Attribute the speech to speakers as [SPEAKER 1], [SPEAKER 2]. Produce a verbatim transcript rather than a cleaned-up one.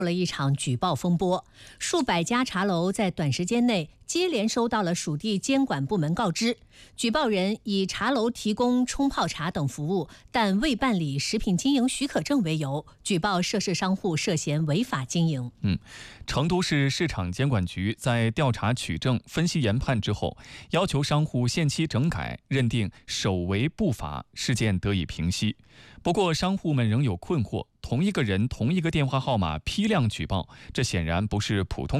[SPEAKER 1] 了一场举报风波，数百家茶楼在短时间内接连收到了属地监管部门告知，举报人以茶楼提供冲泡茶等服务，但未办理食品经营许可证为由，举报涉事商户涉嫌违法经营。
[SPEAKER 2] 嗯，成都市市场监管局在调查取证、分析研判之后，要求商户限期整改，认定首违不罚，事件得以平息。不过，商户们仍有困惑。同一个人、同一个电话号码批量举报，这显然不是普通